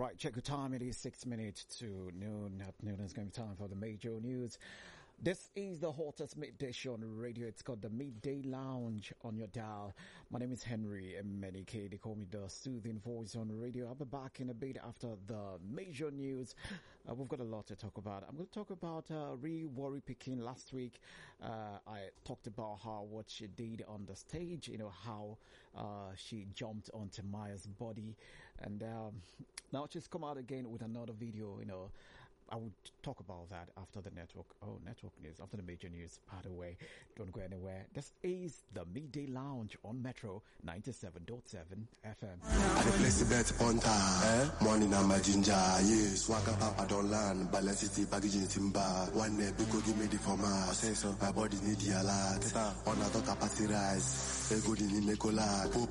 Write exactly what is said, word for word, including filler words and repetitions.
right, check the time. It is six minutes to noon. At noon is going to be time for the major news. This is the hottest midday show on the radio. It's called the Midday Lounge on your dial. My name is Henry Emenike. They call me the soothing voice on the radio. I'll be back in a bit after the major news. Uh, we've got a lot to talk about. I'm going to talk about uh, Ree Warri Pikin. Last week, uh, I talked about how what she did on the stage, you know, how uh, she jumped onto Maya's body. And um, now she's come out again with another video, you know. I would talk about that after the network. Oh, network news. After the major news. By the way, don't go anywhere. This is the Midday Lounge on Metro ninety-seven point seven F M. I dey place the bet on time. Eh? Morning I'm a ginger. Yes, swagger papa don't land. Balance city packaging timber. One day because give me the format. Say so. My body need the alert. On a thought I pass the rise. A good in the cola.